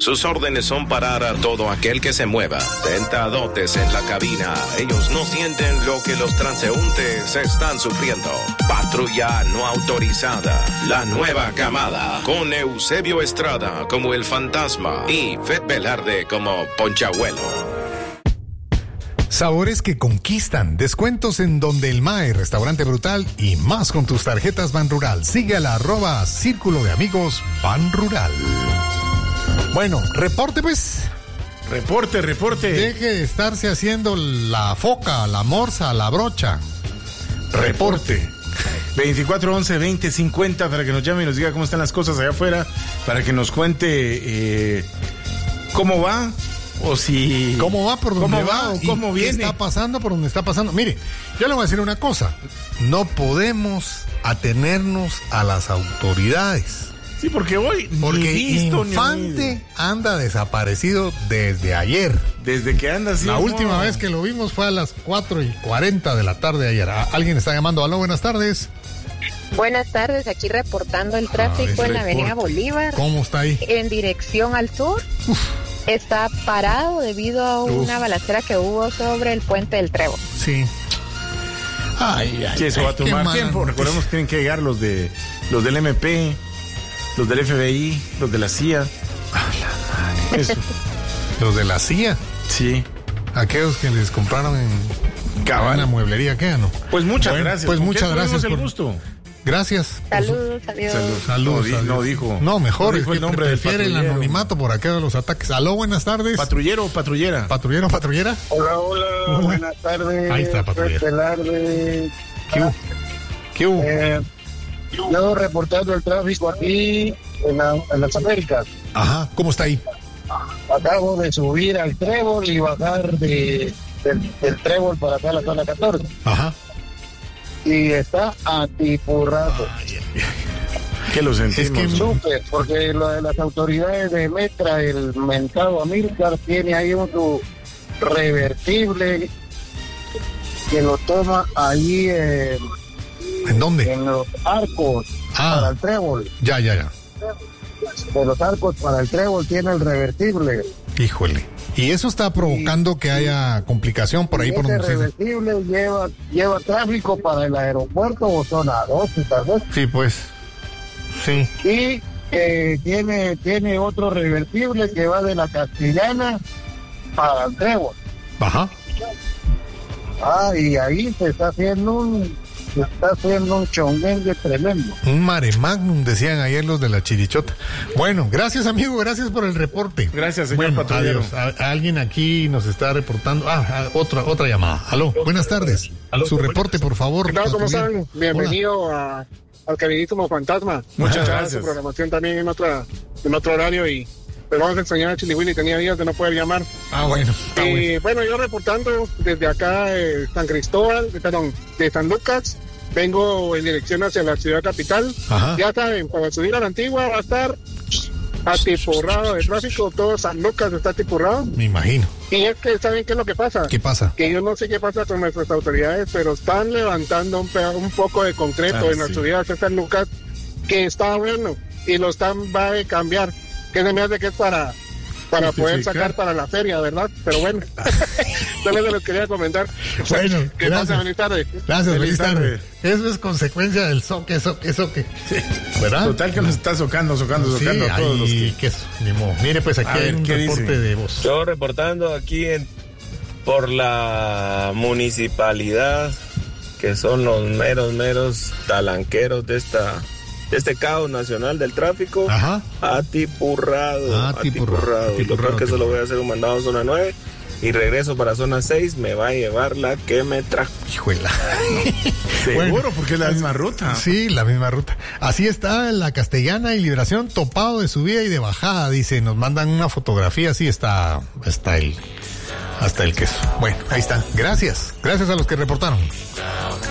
Sus órdenes son parar a todo aquel que se mueva. Sentadotes en la cabina. Ellos no sienten lo que los transeúntes están sufriendo. Patrulla no autorizada. La nueva camada. Con Eusebio Estrada como el fantasma y Fed Velarde como Ponchabuelo. Sabores que conquistan, descuentos en Donde el Mae, Restaurante Brutal y más con tus tarjetas Banrural. Sigue a la @Círculo de Amigos Banrural. Bueno, reporte pues. Reporte. Deje de estarse haciendo la foca, la morsa, la brocha. Reporte. 2411-2050 para que nos llame y nos diga cómo están las cosas allá afuera, para que nos cuente cómo va. O si... ¿Cómo va por donde va? ¿Cómo viene? ¿Qué está pasando por donde está pasando? Mire, yo le voy a decir una cosa. No podemos atenernos a las autoridades. Sí, porque hoy... Porque Infante anda desaparecido desde ayer. Desde que anda así. La última vez que lo vimos fue a las 4:40 de la tarde de ayer. Alguien está llamando. Aló, buenas tardes. Buenas tardes, aquí reportando el tráfico en la avenida Bolívar. ¿Cómo está ahí? En dirección al sur. Está parado debido a una balacera que hubo sobre el puente del Trébol. Sí. Sí, eso va a tomar tiempo. Recordemos que tienen que llegar los del MP, los del FBI, los de la CIA. Eso. ¿Los de la CIA? Sí. Aquellos que les compraron en Cabana Mueblería, ¿qué no? Pues muchas gracias. Pues muchas gracias por el gusto. Gracias. Saludos. No dijo. No, mejor. No dijo el nombre del prefiere el anonimato por aquello de los ataques. Aló, buenas tardes. ¿Patrullero o patrullera? ¿Patrullero o patrullera? Hola, buenas tardes. Ahí está, patrullera. ¿Qué hubo? Yo reportando el tráfico aquí en las Américas. Ajá, ¿cómo está ahí? Acabo de subir al Trébol y bajar del Trébol para acá a la zona 14. Ajá. Y está atipurrado. ¿Qué lo sentimos? Es que súper, porque lo de las autoridades de Metra, el mentado Amílcar, tiene ahí un revertible que lo toma ahí ¿en dónde? En los arcos para el Trébol. Ya. De los arcos para el Trébol tiene el revertible. Híjole. Y eso está provocando que haya complicación por ahí por donde ese revertible lleva tráfico para el aeropuerto o zona 2, tal vez. Sí, pues. Sí. Y tiene otro revertible que va de la Castellana para el Trébol. Ajá. Y ahí se está haciendo un chonguengue tremendo. Un mare magnum, decían ayer los de la Chirichota. Bueno, gracias amigo, gracias por el reporte. Gracias, señor patrullero. Adiós. Alguien aquí nos está reportando. Otra llamada. Aló, buenas tardes. Su reporte, por favor. ¿Qué tal? ¿Cómo están? Bienvenido al queridísimo Fantasma. Muchas gracias. Su programación también en otro horario y pues vamos a extrañar a Chili Willy, tenía días de no poder llamar. Bueno. Bueno, yo reportando desde acá San Cristóbal, de San Lucas, vengo en dirección hacia la ciudad capital. Ajá. Ya saben, para subir a la Antigua va a estar atipurrado de tráfico, todo San Lucas está atipurrado. Me imagino. Y es que, ¿saben qué es lo que pasa? ¿Qué pasa? Que yo no sé qué pasa con nuestras autoridades, pero están levantando un poco de concreto en la subida de San Lucas, que está bueno, y va a cambiar. Que se me hace que es para poder sacar para la feria, ¿verdad? Pero bueno, también se los quería comentar. Bueno, que pasen feliz tarde. Gracias, feliz tarde. Eso es consecuencia del soque. ¿Verdad? Total que nos está socando a todos los que... Mire, pues aquí hay un reporte de voz. Yo reportando aquí por la municipalidad, que son los meros talanqueros de este caos nacional del tráfico. Ajá. Atipurrado. Yo creo que solo voy a hacer un mandado a zona 9 y regreso para zona 6, me va a llevar la que me trajo. Hijuela. Seguro, porque es la misma ruta. Sí, la misma ruta. Así está la Castellana y Liberación, topado de subida y de bajada, dice. Nos mandan una fotografía, así está hasta el queso. Bueno, ahí está. Gracias a los que reportaron.